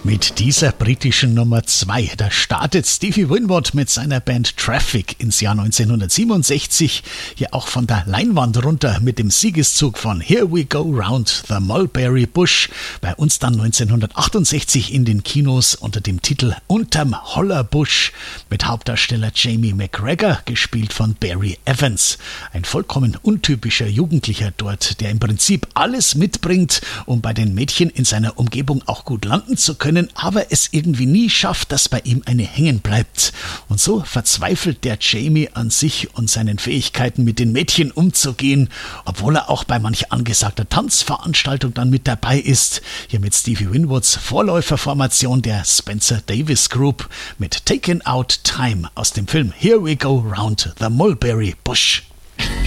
Mit dieser britischen Nummer 2, da startet Stevie Winwood mit seiner Band Traffic ins Jahr 1967, hier auch von der Leinwand runter mit dem Siegeszug von Here We Go Round the Mulberry Bush, bei uns dann 1968 in den Kinos unter dem Titel Unterm Hollerbusch mit Hauptdarsteller Jamie McGregor, gespielt von Barry Evans. Ein vollkommen untypischer Jugendlicher dort, der im Prinzip alles mitbringt, um bei den Mädchen in seiner Umgebung auch gut landen zu können, aber es irgendwie nie schafft, dass bei ihm eine hängen bleibt. Und so verzweifelt der Jamie an sich und seinen Fähigkeiten, mit den Mädchen umzugehen, obwohl er auch bei manch angesagter Tanzveranstaltung dann mit dabei ist. Hier mit Stevie Winwoods Vorläuferformation der Spencer Davis Group mit Taking Out Time aus dem Film Here We Go Round the Mulberry Bush.